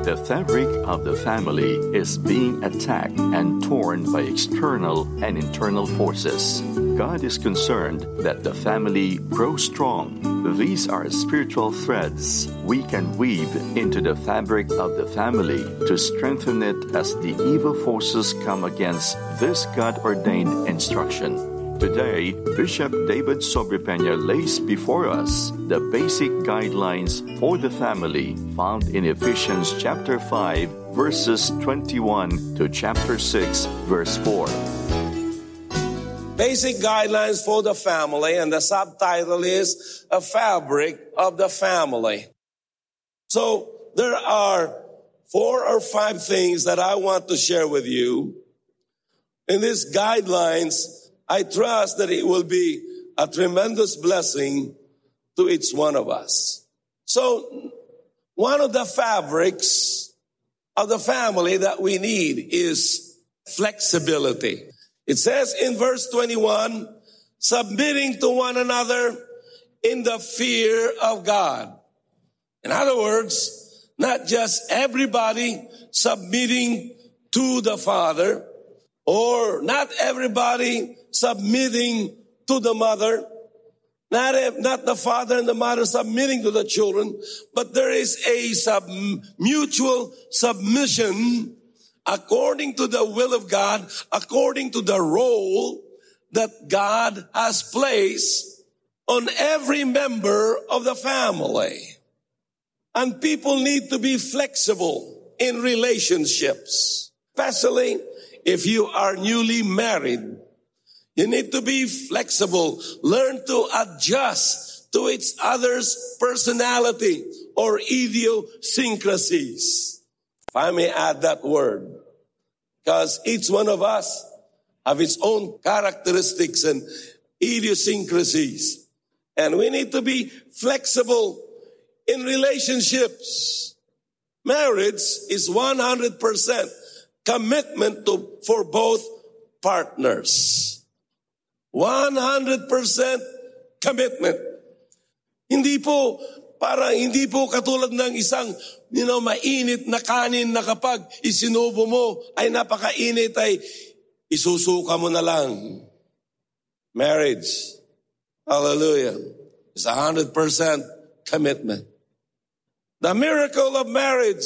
The fabric of the family is being attacked and torn by external and internal forces. God is concerned that the family grows strong. These are spiritual threads we can weave into the fabric of the family to strengthen it as the evil forces come against this God-ordained instruction. Today, Bishop David Sobrepeña lays before us the basic guidelines for the family found in Ephesians chapter 5, verses 21 to chapter 6, verse 4. Basic guidelines for the family, and the subtitle is A Fabric of the Family. So there are 4 or 5 things that I want to share with you. In these guidelines, I trust that it will be a tremendous blessing to each one of us. So, one of the fabrics of the family that we need is flexibility. It says in verse 21, submitting to one another in the fear of God. In other words, not just everybody submitting to the Father, or not everybody submitting to the mother, not the father and the mother submitting to the children, but there is a mutual submission according to the will of God, according to the role that God has placed on every member of the family. And people need to be flexible in relationships, especially if you are newly married. You need to be flexible. Learn to adjust to each other's personality or idiosyncrasies. If I may add that word. Because each one of us have its own characteristics and idiosyncrasies. And we need to be flexible in relationships. Marriage is 100% commitment for both partners. 100% commitment. Hindi po katulad ng isang, mainit na kanin na kapag isinubo mo ay napakainit ay isusuka mo na lang. Marriage. Hallelujah. It's 100% commitment. The miracle of marriage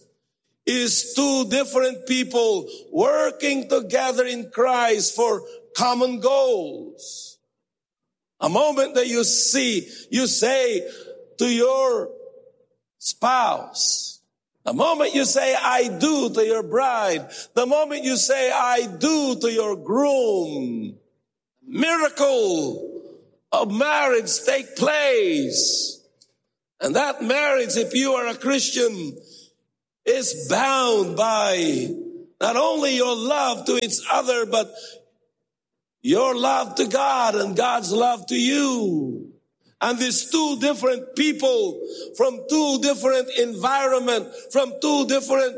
is 2 different people working together in Christ for common goals. A moment that you say to your spouse, the moment you say I do to your bride, the moment you say I do to your groom, miracle of marriage take place. And that marriage, if you are a Christian, is bound by not only your love to each other, but your love to God and God's love to you. And these 2 different people from 2 different environment, from 2 different,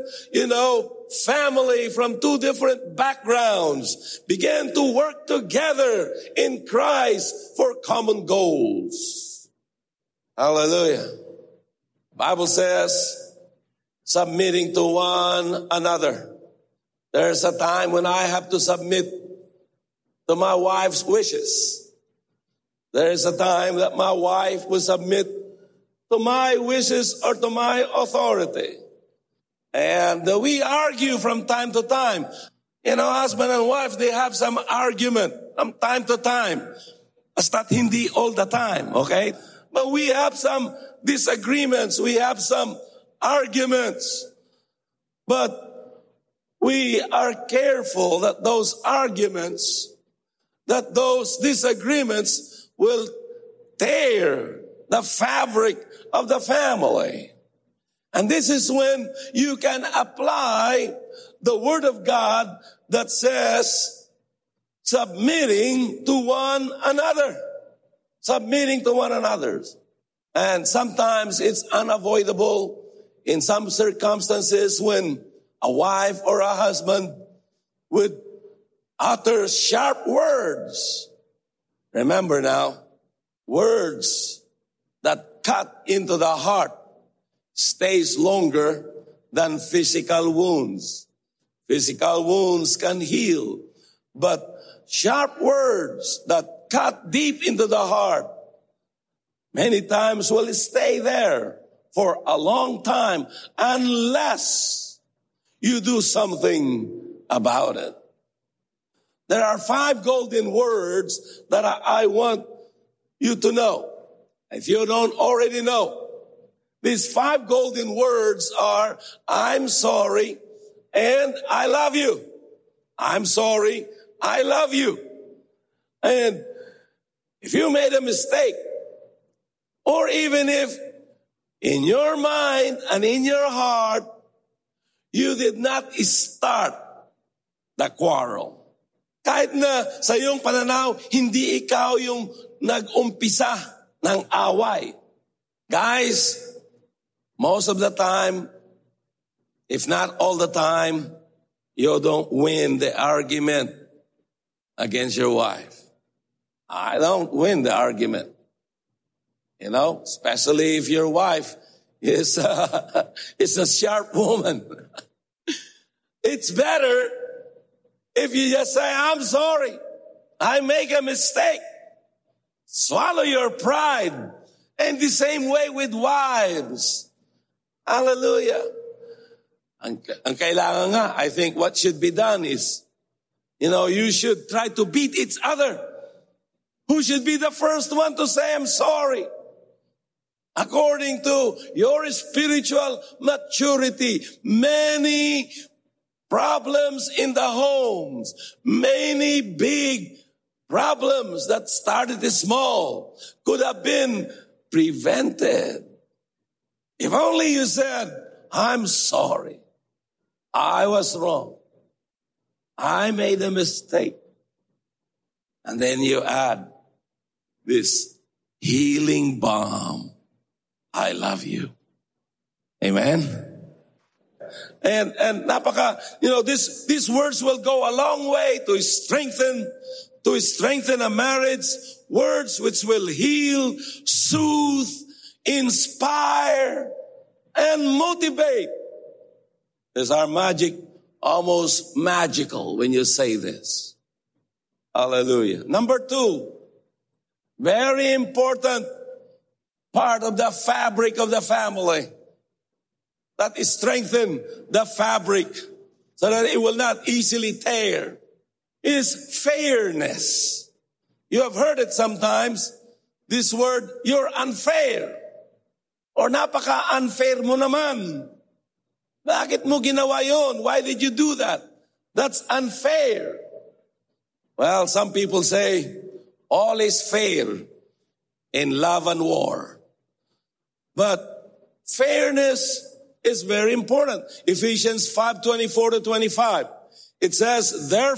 family, from 2 different backgrounds, began to work together in Christ for common goals. Hallelujah. The Bible says, submitting to one another. There's a time when I have to submit to my wife's wishes. There is a time that my wife will submit to my wishes or to my authority. And we argue from time to time. Husband and wife, they have some argument from time to time. Basta't hindi all the time, okay? But we have some disagreements. We have some arguments. But we are careful that those arguments, that those disagreements will tear the fabric of the family. And this is when you can apply the Word of God that says submitting to one another. Submitting to one another. And sometimes it's unavoidable in some circumstances when a wife or a husband would utter sharp words. Remember now, words that cut into the heart stays longer than physical wounds. Physical wounds can heal, but sharp words that cut deep into the heart many times will stay there for a long time unless you do something about it. There are 5 golden words that I want you to know. If you don't already know, these 5 golden words are, I'm sorry and I love you. I'm sorry, I love you. And if you made a mistake, or even if in your mind and in your heart, you did not start the quarrel. Kahit na sa iyong pananaw, hindi ikaw yung nag-umpisa ng away. Guys, most of the time, if not all the time, you don't win the argument against your wife. I don't win the argument. You know, especially if your wife is a sharp woman. It's better if you just say, I'm sorry, I make a mistake. Swallow your pride. And the same way with wives. Hallelujah. Ang kailangan nga, I think what should be done is, you should try to beat each other. Who should be the first one to say, I'm sorry? According to your spiritual maturity, many problems in the homes, many big problems that started small could have been prevented. If only you said, I'm sorry. I was wrong. I made a mistake. And then you add this healing balm. I love you. Amen. And these words will go a long way to strengthen a marriage. Words which will heal, soothe, inspire, and motivate. These are almost magical when you say this. Hallelujah. Number 2, very important part of the fabric of the family that is strengthen the fabric so that it will not easily tear is fairness. You have heard it sometimes, this word, you're unfair. Or napaka-unfair mo naman. Bakit mo ginawa yun? Why did you do that? That's unfair. Well, some people say, all is fair in love and war. But fairness is very important. Ephesians 5:24-25. It says, therefore,